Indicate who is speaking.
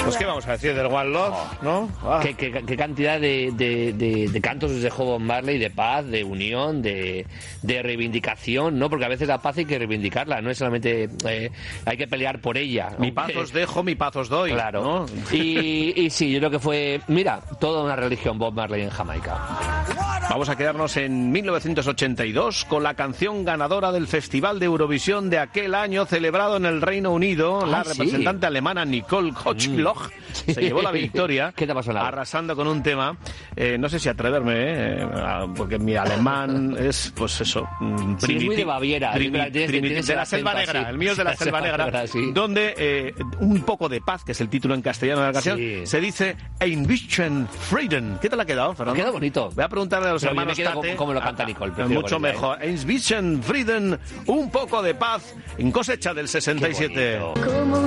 Speaker 1: Pues qué vamos a decir del One Love, ¿no?
Speaker 2: Qué cantidad de cantos desde Bob Marley, de paz, de unión, de reivindicación, ¿no? Porque a veces la paz hay que reivindicarla, no es solamente hay que pelear por ella.
Speaker 1: Mi paz os dejo, mi paz os doy.
Speaker 2: Claro.
Speaker 1: ¿No?
Speaker 2: Y sí, yo creo que fue, mira, toda una religión Bob Marley en Jamaica.
Speaker 1: Vamos a quedarnos en 1982 con la canción ganadora del Festival de Eurovisión de aquel año celebrado en el Reino Unido. La representante alemana Nicole Hochloch se llevó la victoria.
Speaker 2: ¿Qué te pasó nada?
Speaker 1: Arrasando con un tema. No sé si atreverme, porque mi alemán es, pues eso,
Speaker 2: es muy de Baviera.
Speaker 1: De la Selva Negra. Sí. El mío es de la Selva Negra. Sí. Donde un poco de paz, que es el título en castellano de la canción, se dice Ein bisschen Frieden. ¿Qué te la ha quedado, Fernando?
Speaker 2: Queda bonito.
Speaker 1: Voy a preguntarle a los hermanos Tate.
Speaker 2: Como lo canta Nicole.
Speaker 1: Mucho mejor. Ein bisschen Frieden, un poco de paz, en cosecha del 67.